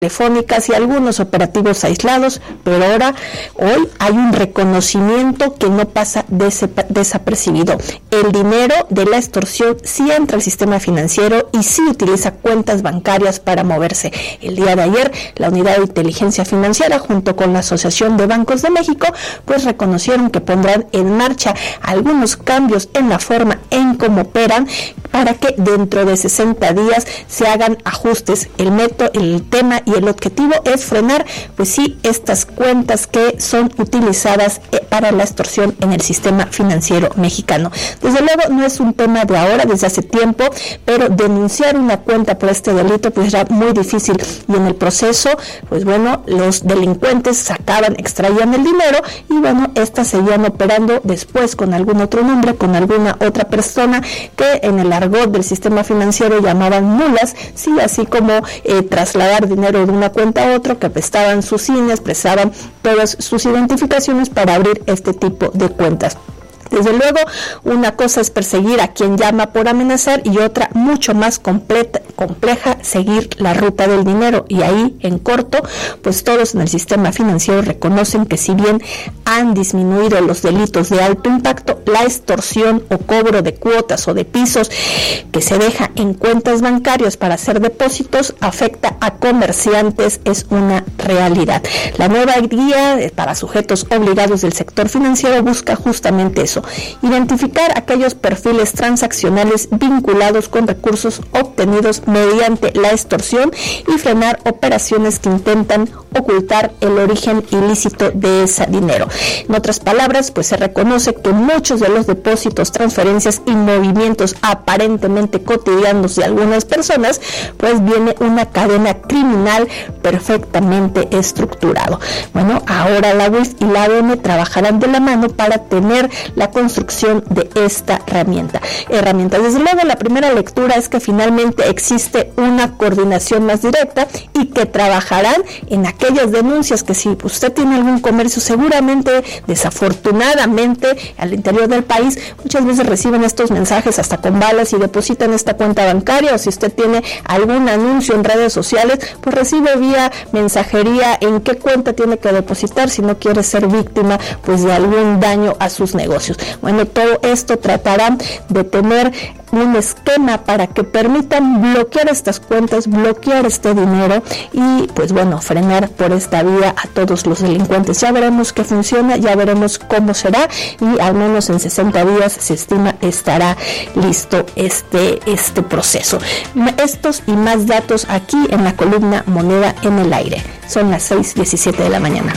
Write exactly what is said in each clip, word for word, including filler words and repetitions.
telefónicas y algunos operativos aislados, pero ahora, hoy, hay un reconocimiento que no pasa desapercibido. El dinero de la extorsión sí entra al sistema financiero y sí utiliza cuentas bancarias para moverse. El día de ayer, la Unidad de Inteligencia Financiera, junto con la Asociación de Bancos de México, pues reconocieron que pondrán en marcha algunos cambios en la forma en cómo operan para que dentro de sesenta días se hagan ajustes. El método, el tema y el objetivo es frenar, pues sí, estas cuentas que son utilizadas para la extorsión en el sistema financiero mexicano. Desde luego no es un tema de ahora, desde hace tiempo, pero denunciar una cuenta por este delito pues era muy difícil y en el proceso, pues bueno, los delincuentes sacaban, extraían el dinero y bueno, estas seguían operando después con algún otro nombre, con alguna otra persona que en el argot del sistema financiero llamaban mulas, sí, así como eh, trasladar dinero de una cuenta a otra, que prestaban sus I N Es, prestaban todas sus identificaciones para abrir este tipo de cuentas. Desde luego, una cosa es perseguir a quien llama por amenazar y otra, mucho más completa, compleja, seguir la ruta del dinero. Y ahí, en corto, pues todos en el sistema financiero reconocen que si bien han disminuido los delitos de alto impacto, la extorsión o cobro de cuotas o de pisos que se deja en cuentas bancarias para hacer depósitos afecta a comerciantes, es una realidad. La nueva guía para sujetos obligados del sector financiero busca justamente eso: identificar aquellos perfiles transaccionales vinculados con recursos obtenidos mediante la extorsión y frenar operaciones que intentan ocultar el origen ilícito de ese dinero. En otras palabras, pues se reconoce que muchos de los depósitos, transferencias y movimientos aparentemente cotidianos de algunas personas, pues viene una cadena criminal perfectamente estructurado. Bueno, ahora la U I F y la A D M trabajarán de la mano para tener la construcción de esta herramienta. herramienta. Desde luego, la primera lectura es que finalmente existe una coordinación más directa y que trabajarán en aquellas denuncias que si usted tiene algún comercio, seguramente, desafortunadamente, al interior del país, muchas veces reciben estos mensajes hasta con balas y depositan esta cuenta bancaria, o si usted tiene algún anuncio en redes sociales, pues recibe vía mensajería en qué cuenta tiene que depositar si no quiere ser víctima pues de algún daño a sus negocios. Bueno, todo esto tratarán de tener un esquema para que permitan bloquear estas cuentas, bloquear este dinero y pues bueno, frenar por esta vía a todos los delincuentes. Ya veremos qué funciona, ya veremos cómo será y al menos en sesenta días se estima estará listo este, este proceso. Estos y más datos aquí en la columna Moneda en el Aire. Son las seis diecisiete de la mañana.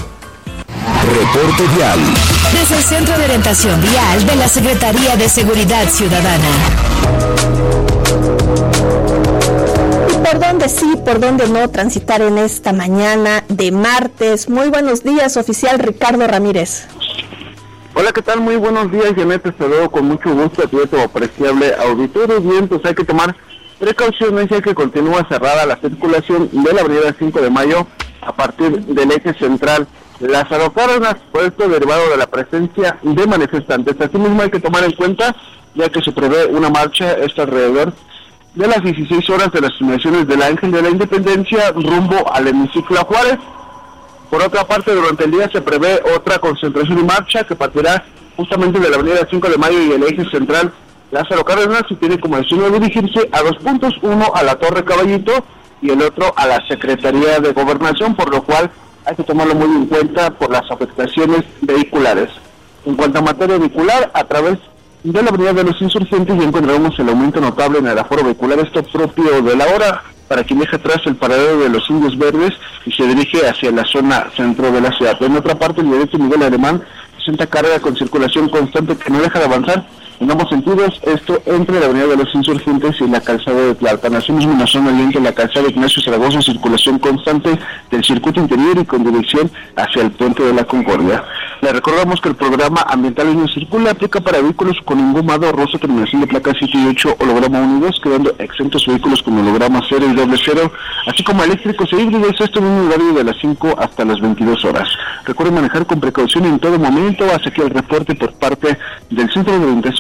Reporte vial. Desde el Centro de Orientación Vial de la Secretaría de Seguridad Ciudadana. ¿Y por dónde sí, por dónde no transitar en esta mañana de martes? Muy buenos días, oficial Ricardo Ramírez. Hola, ¿qué tal? Muy buenos días, Janet. Te saludo con mucho gusto a ti, tu apreciable auditorio. Bien, pues hay que tomar precauciones ya que continúa cerrada la circulación de la avenida cinco de mayo a partir del eje central Lázaro Cárdenas, por esto derivado de la presencia de manifestantes. Asimismo hay que tomar en cuenta, ya que se prevé una marcha esto alrededor de las dieciséis horas de las inmediaciones del Ángel de la Independencia rumbo al hemiciclo Juárez. Por otra parte, durante el día se prevé otra concentración y marcha que partirá justamente de la avenida cinco de mayo y el eje central Lázaro Cárdenas y tiene como destino dirigirse a dos puntos, uno a la Torre Caballito y el otro a la Secretaría de Gobernación, por lo cual hay que tomarlo muy en cuenta por las afectaciones vehiculares. En cuanto a materia vehicular, a través de la avenida de los Insurgentes ya encontramos el aumento notable en el aforo vehicular, esto propio de la hora, para quien deja atrás el paradero de los Indios Verdes y se dirige hacia la zona centro de la ciudad. En otra parte, el viaducto Miguel Alemán presenta carga con circulación constante que no deja de avanzar en ambos sentidos, esto entre la avenida de los Insurgentes y la calzada de Tlalpan. Asimismo, en la zona oriente, la calzada de Ignacio Zaragoza, circulación constante del circuito interior y con dirección hacia el puente de la Concordia. Le recordamos que el programa Ambiental Uno Circula aplica para vehículos con engomado rosa, terminación de placas siete y ocho, holograma uno y dos, quedando exentos vehículos con holograma cero y doble cero, así como eléctricos e híbridos, esto en un horario de las cinco hasta las veintidós horas. Recuerde manejar con precaución en todo momento. Hasta aquí el reporte por parte del Centro de Orientación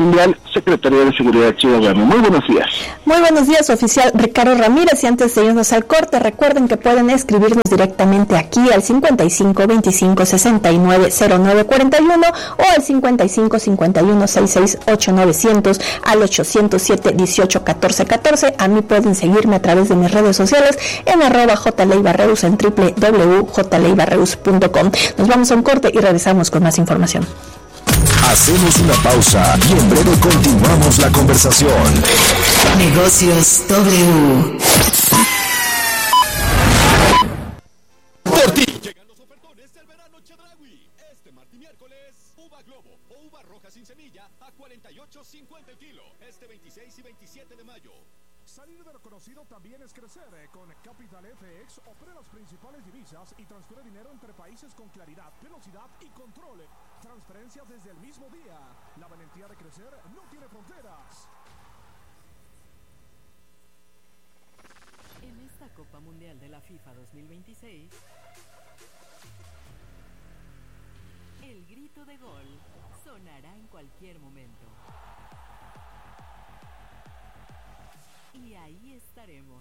Corporación Vial, Secretaría de Seguridad Ciudadana. Muy buenos días. Muy buenos días, oficial Ricardo Ramírez. Y antes de irnos al corte, recuerden que pueden escribirnos directamente aquí al cincuenta y cinco veinticinco sesenta y nueve cero nueve cuarenta y uno o al cincuenta y cinco cincuenta y uno sesenta y seis ocho novecientos al ochocientos siete dieciocho catorce catorce. A mí pueden seguirme a través de mis redes sociales en arroba jleibarreus en doble u doble u doble u punto j leibarreus punto com. Nos vamos a un corte y regresamos con más información. Hacemos una pausa y en breve continuamos la conversación. Negocios W. Por ti llegan los ofertones del verano Chedraui. Este martes y miércoles, uva globo o uva roja sin semilla a cuarenta y ocho cincuenta el kilo. Este veintiséis y veintisiete de mayo. Salir de lo conocido también es crecer. Con Capital F X opera las principales divisas y transfiere dinero entre países con claridad, velocidad y control. Transferencias desde el mismo día. La valentía de crecer no tiene fronteras. En esta Copa Mundial de la FIFA dos mil veintiséis, el grito de gol sonará en cualquier momento. Y ahí estaremos.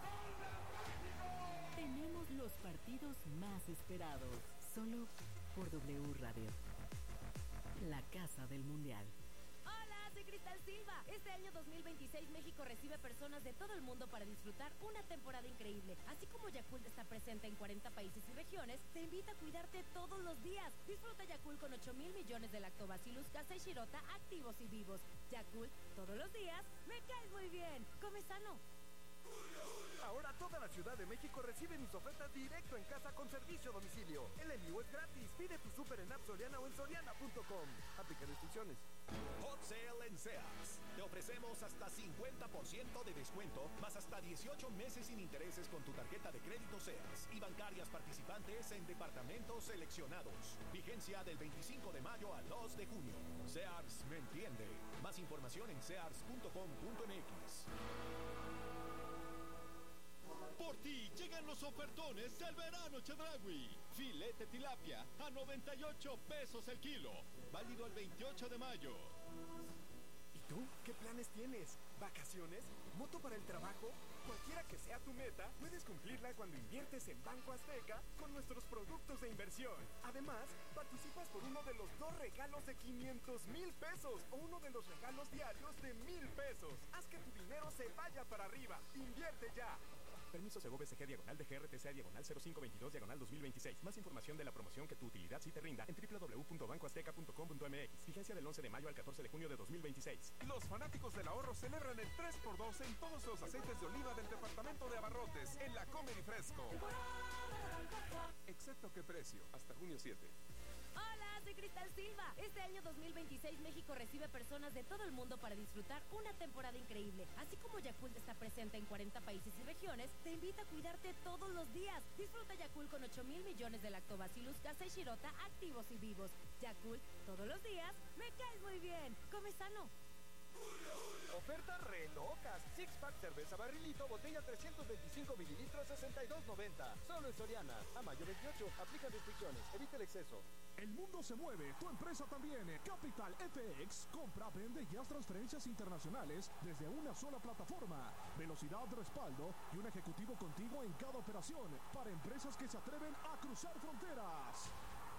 Tenemos los partidos más esperados, solo por W Radio, la casa del mundial. Hola, soy Cristal Silva. Este año dos mil veintiséis México recibe personas de todo el mundo para disfrutar una temporada increíble. Así como Yakult está presente en cuarenta países y regiones, te invita a cuidarte todos los días. Disfruta Yakult con ocho mil millones de lactobacillus casei shirota activos y vivos. Yakult, todos los días, me caes muy bien. Come sano. Ahora toda la Ciudad de México recibe mis ofertas directo en casa con servicio a domicilio. El envío es gratis. Pide tu súper en App Soriana o en soriana punto com. Aplica restricciones. Hot Sale en Sears. Te ofrecemos hasta cincuenta por ciento de descuento, más hasta dieciocho meses sin intereses con tu tarjeta de crédito Sears y bancarias participantes en departamentos seleccionados. Vigencia del veinticinco de mayo al dos de junio. Sears me entiende. Más información en sears punto com punto m x. Por ti llegan los ofertones del verano Chedraui. Filete tilapia a noventa y ocho pesos el kilo. Válido el veintiocho de mayo. ¿Y tú? ¿Qué planes tienes? ¿Vacaciones? ¿Moto para el trabajo? Cualquiera que sea tu meta, puedes cumplirla cuando inviertes en Banco Azteca con nuestros productos de inversión. Además, participas por uno de los dos regalos de quinientos mil pesos o uno de los regalos diarios de mil pesos. Haz que tu dinero se vaya para arriba. Invierte ya. Permiso Segov S G diagonal de G R T C diagonal cero cinco veintidós diagonal dos mil veintiséis. Más información de la promoción que tu utilidad sí te rinda en doble u doble u doble u punto banco azteca punto com punto m x. Vigencia del once de mayo al catorce de junio de dos mil veintiséis. Los fanáticos del ahorro celebran el tres por dos en todos los aceites de oliva del departamento de abarrotes en la Comer y Fresco. Excepto qué precio, hasta junio siete. Hola, soy Cristal Silva. Este año dos mil veintiséis México recibe personas de todo el mundo para disfrutar una temporada increíble. Así como Yakult está presente en cuarenta países y regiones, te invita a cuidarte todos los días. Disfruta Yakult con ocho mil millones de lactobacillus casei shirota activos y vivos. Yakult, todos los días, me caes muy bien. Come sano. Ofertas re locas. Six pack cerveza barrilito, botella trescientos veinticinco mililitros, sesenta y dos noventa. Solo en Soriana. A mayo veintiocho. Aplican restricciones. Evita el exceso. El mundo se mueve, tu empresa también. Capital F X compra, vende y haz transferencias internacionales desde una sola plataforma. Velocidad, respaldo y un ejecutivo contigo en cada operación para empresas que se atreven a cruzar fronteras.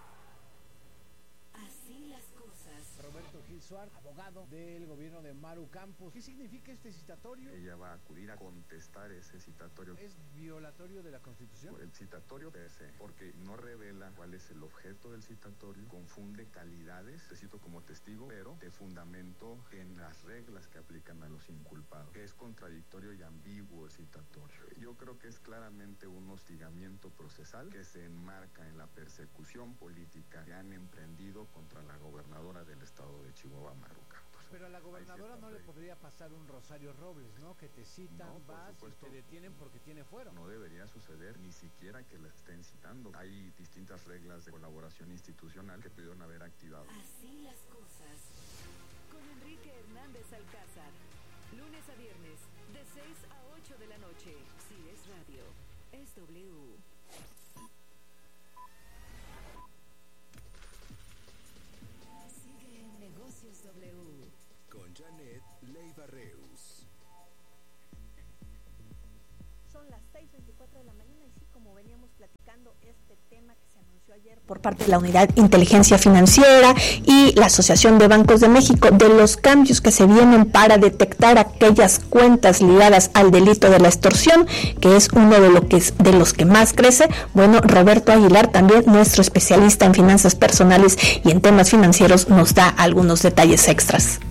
Así las cosas. Roberto Gil Suárez, abogado del gobierno de Maru Campos. ¿Qué significa este citatorio? Ella va a acudir a contestar ese citatorio. ¿Es violatorio de la Constitución? El citatorio per se, porque no revela cuál es el objeto del citatorio, confunde calidades, te cito como testigo, pero te fundamento en las reglas que aplican a los inculpados, que es contradictorio y ambiguo el citatorio. Yo creo que es claramente un hostigamiento procesal que se enmarca en la persecución política que han emprendido contra la gobernadora del estado de Chihuahua, Maru Campos. Pero a la gobernadora no le podría pasar un Rosario Robles, ¿no? Que te citan, no, vas supuesto, y te detienen porque tiene fuero. No debería suceder ni siquiera que la estén citando. Hay distintas reglas de colaboración institucional que pudieron haber activado. Así las cosas. Con Enrique Hernández Alcázar. Lunes a viernes, de seis a ocho de la noche. Si es radio, es W. Sigue en Negocios W. por parte de la Unidad Inteligencia Financiera y la Asociación de Bancos de México de los cambios que se vienen para detectar aquellas cuentas ligadas al delito de la extorsión, que es uno de, lo que es, de los que más crece. Bueno, Roberto Aguilar, también nuestro especialista en finanzas personales y en temas financieros, nos da algunos detalles extras.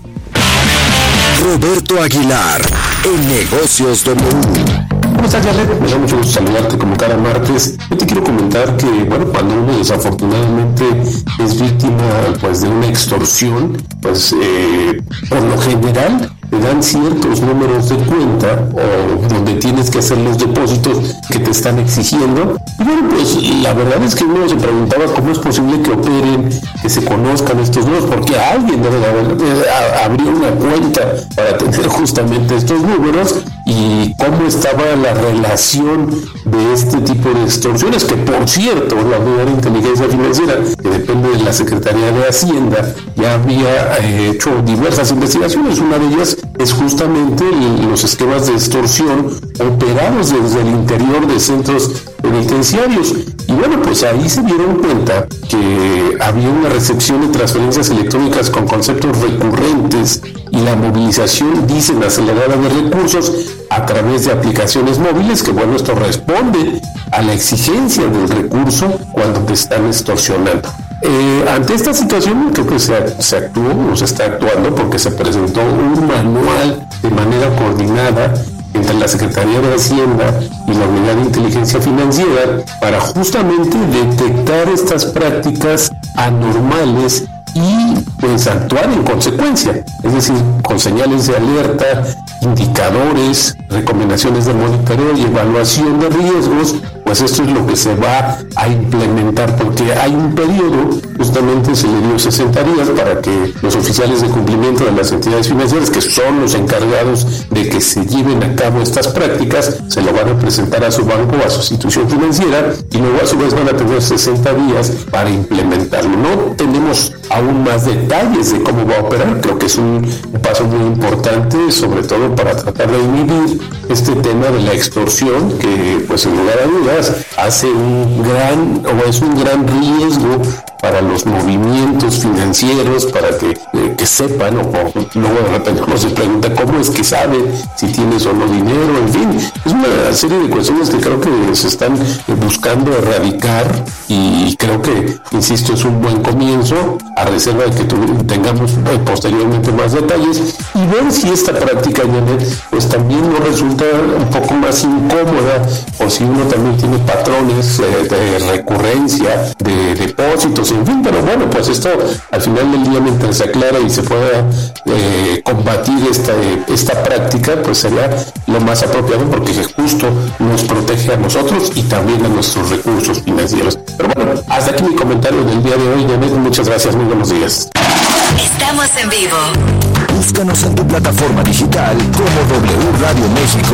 Roberto Aguilar, en Negocios W. ¿Cómo estás, Jared? Me da mucho gusto saludarte como cada martes. Yo te quiero comentar que, bueno, cuando uno desafortunadamente es víctima, pues, de una extorsión, pues, eh, por lo general, te dan ciertos números de cuenta o donde tienes que hacer los depósitos que te están exigiendo. Y bueno, pues la verdad es que uno se preguntaba cómo es posible que operen, que se conozcan estos números, porque alguien debe de haber, de abrir una cuenta para tener justamente estos números, y cómo estaba la relación de este tipo de extorsiones, que por cierto, la Unidad de Inteligencia Financiera, que depende de la Secretaría de Hacienda, ya había eh, hecho diversas investigaciones. Una de ellas es justamente los esquemas de extorsión operados desde el interior de centros penitenciarios. Y bueno, pues ahí se dieron cuenta que había una recepción de transferencias electrónicas con conceptos recurrentes y la movilización, dicen, acelerada de recursos a través de aplicaciones móviles, que bueno, esto responde a la exigencia del recurso cuando te están extorsionando. Eh, ante esta situación, creo que se, se actuó, o se está actuando, porque se presentó un manual de manera coordinada entre la Secretaría de Hacienda y la Unidad de Inteligencia Financiera para justamente detectar estas prácticas anormales y pues actuar en consecuencia, es decir, con señales de alerta, indicadores, recomendaciones de monitoreo y evaluación de riesgos. Pues esto es lo que se va a implementar, porque hay un periodo, justamente se le dio sesenta días para que los oficiales de cumplimiento de las entidades financieras, que son los encargados de que se lleven a cabo estas prácticas, se lo van a presentar a su banco o a su institución financiera, y luego a su vez van a tener sesenta días para implementarlo. No tenemos aún más detalles de cómo va a operar. Creo que es un, un paso muy importante, sobre todo para tratar de inhibir este tema de la extorsión, que pues en lugar de dudas hace un gran o es un gran riesgo para los movimientos financieros, para que, eh, que sepan, o, o luego de repente uno se pregunta cómo es que sabe si tienes o no dinero, en fin, es una serie de cuestiones que creo que se están eh, buscando erradicar, y creo que, insisto, es un buen comienzo, a reserva de que tu, tengamos eh, posteriormente más detalles, y ver si esta práctica, Janet, pues también nos resulta un poco más incómoda, o si uno también tiene patrones eh, de recurrencia, de depósitos, en fin. Pero bueno, pues esto al final del día, mientras se aclara y se pueda eh, combatir esta, esta práctica, pues sería lo más apropiado, porque justo nos protege a nosotros y también a nuestros recursos financieros. Pero bueno, hasta aquí mi comentario del día de hoy, Janet. Muchas gracias, muy buenos días. Estamos en vivo. Búscanos en tu plataforma digital como W Radio México.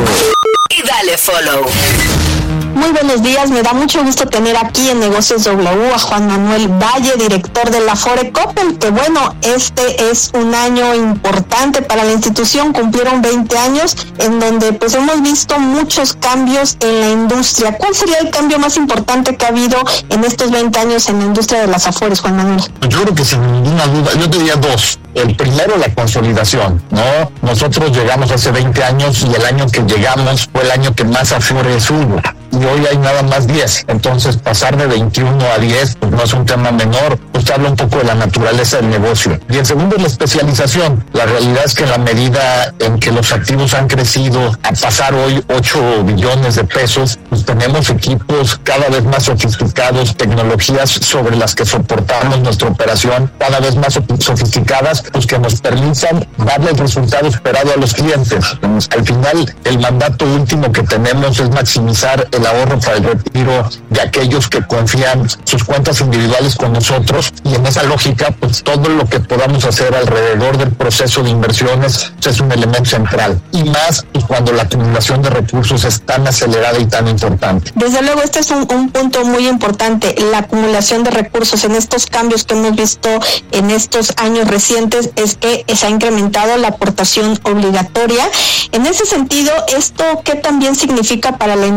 Y dale follow. Muy buenos días, me da mucho gusto tener aquí en Negocios W a Juan Manuel Valle, director de la Afore Coppel, que bueno, este es un año importante para la institución, cumplieron veinte años, en donde pues hemos visto muchos cambios en la industria. ¿Cuál sería el cambio más importante que ha habido en estos veinte años en la industria de las Afores, Juan Manuel? Yo creo que sin ninguna duda, yo diría dos. El primero, la consolidación, ¿no? Nosotros llegamos hace veinte años, y el año que llegamos fue el año que más Afores hubo. Y hoy hay nada más diez. Entonces, pasar de veintiuno a diez, pues no es un tema menor. Pues habla un poco de la naturaleza del negocio. Y el segundo es la especialización. La realidad es que en la medida en que los activos han crecido a pasar hoy ocho billones de pesos, pues tenemos equipos cada vez más sofisticados, tecnologías sobre las que soportamos nuestra operación cada vez más sofisticadas, pues que nos permitan darle el resultado esperado a los clientes. Al final, el mandato último que tenemos es maximizar el ahorro para el retiro de aquellos que confían sus cuentas individuales con nosotros, y en esa lógica, pues todo lo que podamos hacer alrededor del proceso de inversiones pues, es un elemento central, y más pues, cuando la acumulación de recursos es tan acelerada y tan importante. Desde luego, este es un, un punto muy importante, la acumulación de recursos. En estos cambios que hemos visto en estos años recientes es que se ha incrementado la aportación obligatoria. En ese sentido, ¿esto qué también significa para la industria?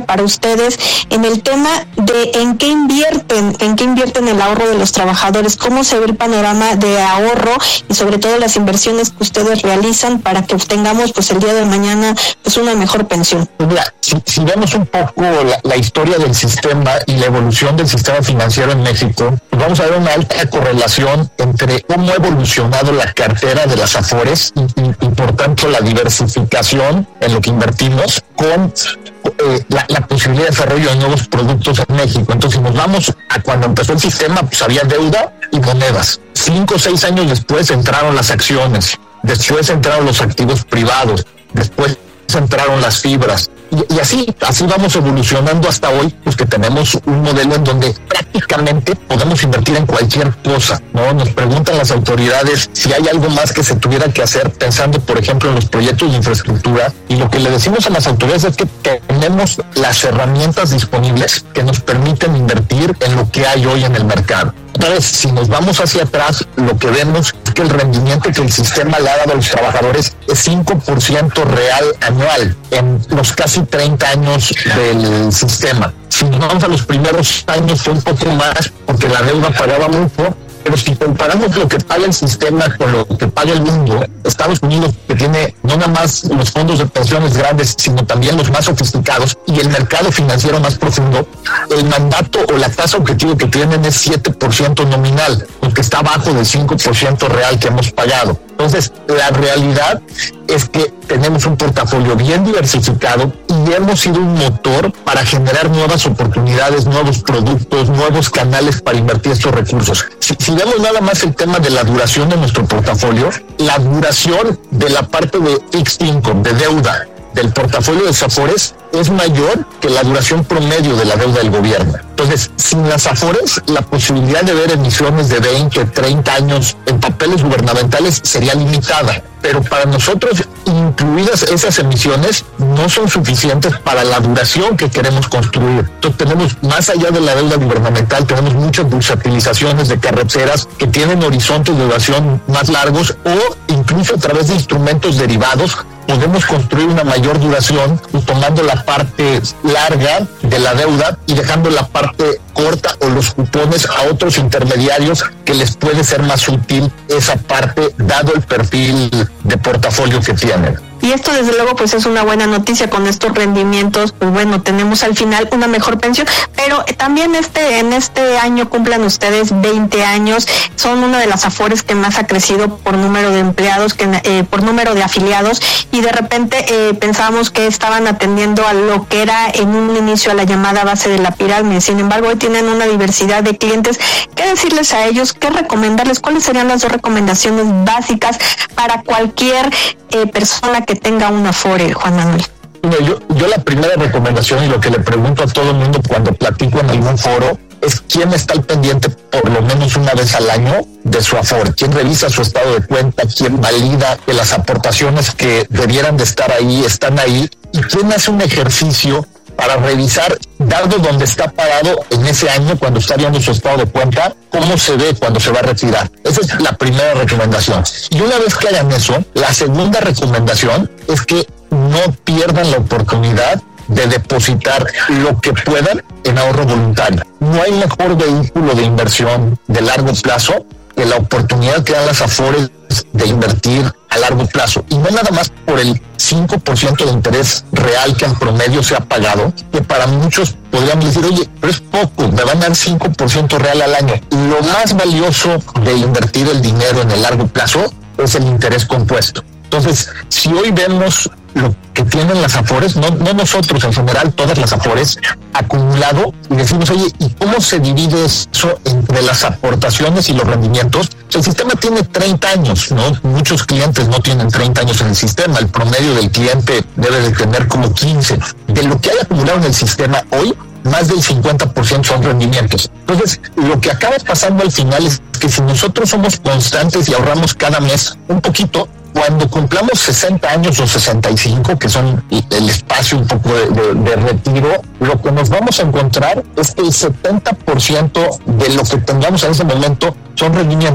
para ustedes en el tema de en qué invierten, en qué invierten el ahorro de los trabajadores, cómo se ve el panorama de ahorro y sobre todo las inversiones que ustedes realizan para que obtengamos pues el día de mañana pues una mejor pensión. Pues mira, si, si vemos un poco la, la historia del sistema y la evolución del sistema financiero en México, pues vamos a ver una alta correlación entre cómo ha evolucionado la cartera de las AFORES y, y, y por tanto la diversificación en lo que invertimos con eh, la, la posibilidad de desarrollo de nuevos productos en México. Entonces, si nos vamos a cuando empezó el sistema, pues había deuda y monedas. Cinco o seis años después entraron las acciones, después entraron los activos privados, después entraron las fibras. Y, y así, así vamos evolucionando hasta hoy, pues que tenemos un modelo en donde prácticamente podemos invertir en cualquier cosa, ¿no? Nos preguntan las autoridades si hay algo más que se tuviera que hacer pensando, por ejemplo, en los proyectos de infraestructura, y lo que le decimos a las autoridades es que tenemos las herramientas disponibles que nos permiten invertir en lo que hay hoy en el mercado. Otra vez, si nos vamos hacia atrás, lo que vemos es que el rendimiento que el sistema le ha dado a los trabajadores es cinco por ciento real anual en los casi treinta años del sistema. Si nos vamos a los primeros años fue un poco más porque la deuda pagaba mucho, pero si comparamos lo que paga el sistema con lo que paga el mundo, Estados Unidos, que tiene no nada más los fondos de pensiones grandes, sino también los más sofisticados y el mercado financiero más profundo, el mandato o la tasa objetivo que tienen es siete por ciento nominal, porque está abajo del cinco por ciento real que hemos pagado. Entonces, la realidad es que tenemos un portafolio bien diversificado y hemos sido un motor para generar nuevas oportunidades, nuevos productos, nuevos canales para invertir estos recursos. Si, si vemos nada más el tema de la duración de nuestro portafolio, la duración de la parte de fixed income, de deuda, del portafolio de AFORES es mayor que la duración promedio de la deuda del gobierno. Entonces, sin las AFORES, la posibilidad de ver emisiones de veinte, treinta años en papeles gubernamentales sería limitada. Pero para nosotros, incluidas esas emisiones, no son suficientes para la duración que queremos construir. Entonces, tenemos, más allá de la deuda gubernamental, tenemos muchas bursatilizaciones de carreteras que tienen horizontes de duración más largos o incluso a través de instrumentos derivados podemos construir una mayor duración tomando la parte larga de la deuda y dejando la parte corta o los cupones a otros intermediarios que les puede ser más útil esa parte dado el perfil de portafolio que tienen. Y esto desde luego pues es una buena noticia con estos rendimientos, pues bueno, tenemos al final una mejor pensión, pero también este en este año cumplen ustedes veinte años, son una de las AFORES que más ha crecido por número de empleados, que eh, por número de afiliados, y de repente eh, pensábamos que estaban atendiendo a lo que era en un inicio a la llamada base de la pirámide. Sin embargo, hoy tienen una diversidad de clientes. ¿Qué decirles a ellos? ¿Qué recomendarles? ¿Cuáles serían las dos recomendaciones básicas para cualquier eh, persona que tenga una AFORE, Juan Manuel? Yo, yo la primera recomendación y lo que le pregunto a todo el mundo cuando platico en algún foro es quién está al pendiente por lo menos una vez al año de su AFORE, quién revisa su estado de cuenta, quién valida que las aportaciones que debieran de estar ahí están ahí y quién hace un ejercicio para revisar, dado donde está parado en ese año cuando está viendo su estado de cuenta, cómo se ve cuando se va a retirar. Esa es la primera recomendación. Y una vez que hagan eso, la segunda recomendación es que no pierdan la oportunidad de depositar lo que puedan en ahorro voluntario. No hay mejor vehículo de inversión de largo plazo que la oportunidad que dan las AFORES de invertir a largo plazo. Y no nada más por el cinco por ciento de interés real que en promedio se ha pagado, que para muchos podríamos decir, oye, pero es poco, me van a dar cinco por ciento real al año. Lo más valioso de invertir el dinero en el largo plazo es el interés compuesto. Entonces, si hoy vemos lo que tienen las AFORES, no, no nosotros en general, todas las AFORES, acumulado, y decimos, oye, ¿y cómo se divide eso entre las aportaciones y los rendimientos? El sistema tiene treinta años, ¿no? Muchos clientes no tienen treinta años en el sistema, el promedio del cliente debe de tener como quince. De lo que hay acumulado en el sistema hoy, más del cincuenta por ciento son rendimientos. Entonces, lo que acaba pasando al final es que si nosotros somos constantes y ahorramos cada mes un poquito, cuando cumplamos sesenta años o sesenta y cinco, que son el espacio un poco de, de, de retiro, lo que nos vamos a encontrar es que el setenta por ciento de lo que tengamos en ese momento son rendimientos.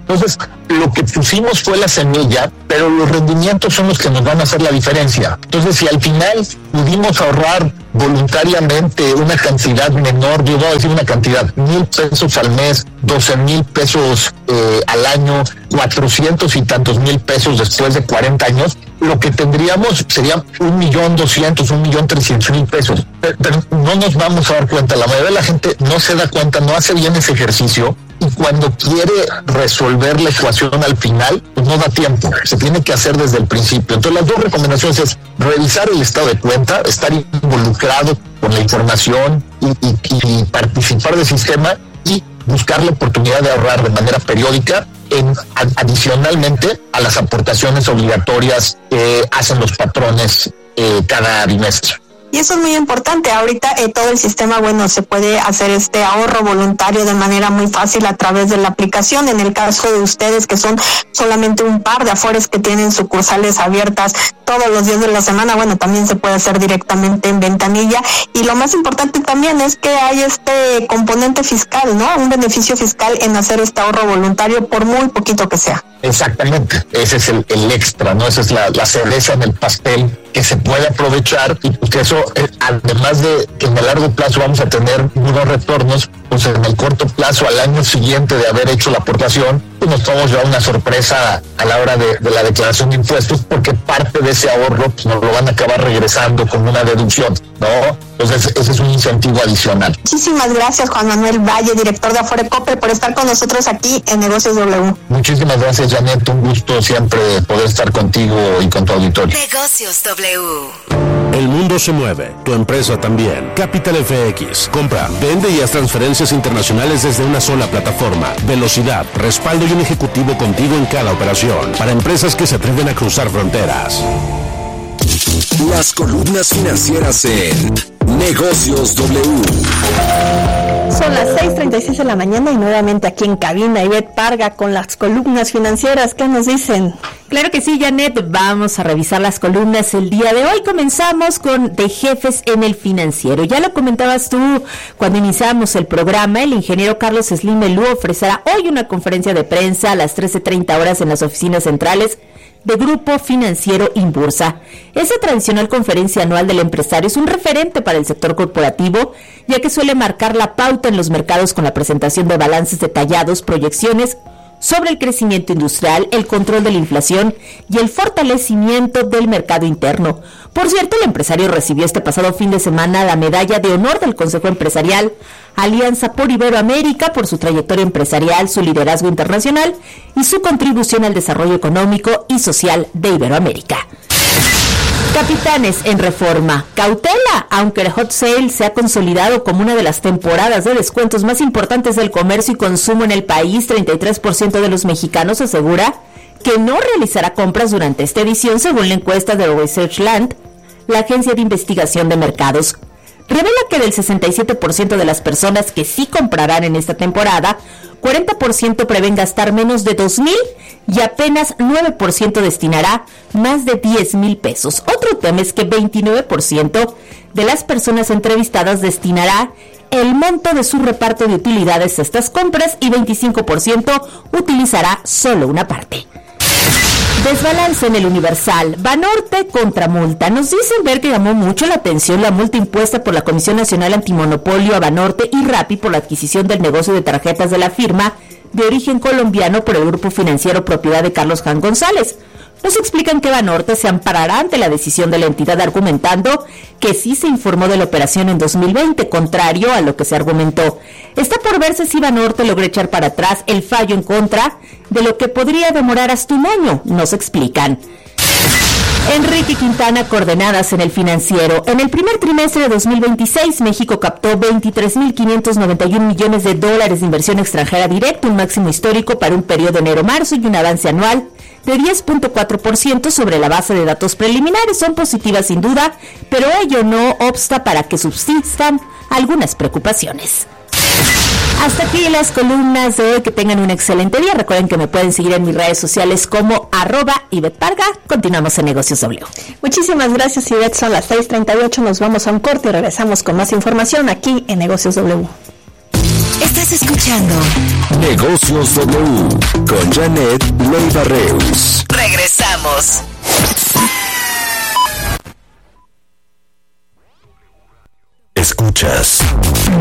Entonces, lo que pusimos fue la semilla, pero los rendimientos son los que nos van a hacer la diferencia. Entonces, si al final pudimos ahorrar voluntariamente una cantidad menor, yo voy a decir una cantidad, mil pesos al mes, doce mil pesos eh, al año, cuatrocientos y tantos mil pesos después de cuarenta años, lo que tendríamos sería un millón doscientos, un millón trescientos mil pesos. Pero, pero no nos vamos a dar cuenta, la mayoría de la gente no se da cuenta, no hace bien ese ejercicio, y cuando quiere resolver la ecuación al final, pues no da tiempo, se tiene que hacer desde el principio. Entonces las dos recomendaciones es revisar el estado de cuenta, estar involucrado con la información y, y, y participar del sistema, y buscar la oportunidad de ahorrar de manera periódica, en, adicionalmente a las aportaciones obligatorias que hacen los patrones eh, cada bimestre. Y eso es muy importante. Ahorita eh, todo el sistema, bueno, se puede hacer este ahorro voluntario de manera muy fácil a través de la aplicación. En el caso de ustedes, que son solamente un par de Afores que tienen sucursales abiertas todos los días de la semana, bueno, también se puede hacer directamente en ventanilla. Y lo más importante también es que hay este componente fiscal, ¿no? Un beneficio fiscal en hacer este ahorro voluntario, por muy poquito que sea. Exactamente, ese es el, el extra, ¿no? Esa es la, la cereza en el pastel que se puede aprovechar, y que eso, eh, además de que en el largo plazo vamos a tener buenos retornos, pues en el corto plazo, al año siguiente de haber hecho la aportación, pues nos podemos llevar una sorpresa a la hora de, de la declaración de impuestos, porque parte de ese ahorro pues nos lo van a acabar regresando con una deducción, ¿no? Entonces ese es un incentivo adicional. Muchísimas gracias, Juan Manuel Valle, director de Afore Coppel, por estar con nosotros aquí en Negocios W. Muchísimas gracias, Janet, un gusto siempre poder estar contigo y con tu auditorio. Negocios W. El mundo se mueve, tu empresa también. Capital F X, compra, vende y haz transferencias internacionales desde una sola plataforma. Velocidad, respaldo y un ejecutivo contigo en cada operación. Para empresas que se atreven a cruzar fronteras. Las columnas financieras en Negocios W. Son las seis treinta y seis de la mañana y nuevamente aquí en cabina Ivette Parga con las columnas financieras. ¿Qué nos dicen? Claro que sí, Janet, vamos a revisar las columnas el día de hoy. Comenzamos con de jefes en el financiero. Ya lo comentabas tú cuando iniciamos el programa, el ingeniero Carlos Slim Melú ofrecerá hoy una conferencia de prensa a las trece treinta horas en las oficinas centrales de Grupo Financiero Inbursa. Esa tradicional conferencia anual del empresario es un referente para el sector corporativo, ya que suele marcar la pauta en los mercados con la presentación de balances detallados, proyecciones sobre el crecimiento industrial, el control de la inflación y el fortalecimiento del mercado interno. Por cierto, el empresario recibió este pasado fin de semana la medalla de honor del Consejo Empresarial Alianza por Iberoamérica por su trayectoria empresarial, su liderazgo internacional y su contribución al desarrollo económico y social de Iberoamérica. Capitanes en reforma. Cautela, aunque el hot sale se ha consolidado como una de las temporadas de descuentos más importantes del comercio y consumo en el país, treinta y tres por ciento de los mexicanos asegura que no realizará compras durante esta edición, según la encuesta de Researchland, la agencia de investigación de mercados. Revela que del sesenta y siete por ciento de las personas que sí comprarán en esta temporada, cuarenta por ciento prevén gastar menos de dos mil y apenas nueve por ciento destinará más de diez mil pesos. Otro tema es que veintinueve por ciento de las personas entrevistadas destinará el monto de su reparto de utilidades a estas compras y veinticinco por ciento utilizará solo una parte. Desbalance en el Universal. Banorte contra multa. Nos dicen ver que llamó mucho la atención la multa impuesta por la Comisión Nacional Antimonopolio a Banorte y Rappi por la adquisición del negocio de tarjetas de la firma de origen colombiano por el grupo financiero propiedad de Carlos Jan González. Nos explican que Banorte se amparará ante la decisión de la entidad argumentando que sí se informó de la operación en dos mil veinte, contrario a lo que se argumentó. Está por verse si Banorte logra echar para atrás el fallo en contra de lo que podría demorar hasta un año, nos explican. Enrique Quintana, coordenadas en el financiero. En el primer trimestre de dos mil veintiséis, México captó veintitrés mil quinientos noventa y un millones de dólares de inversión extranjera directa, un máximo histórico para un periodo enero-marzo y un avance anual de diez punto cuatro por ciento sobre la base de datos preliminares. Son positivas sin duda, pero ello no obsta para que subsistan algunas preocupaciones. Hasta aquí las columnas de hoy. Que tengan un excelente día. Recuerden que me pueden seguir en mis redes sociales como arroba Ivette Parga. Continuamos en Negocios W. Muchísimas gracias, Ivette. Son las seis treinta y ocho. Nos vamos a un corte y regresamos con más información aquí en Negocios W. Esta Estás escuchando Negocios W con Janet Leiva Reus. Regresamos. Escuchas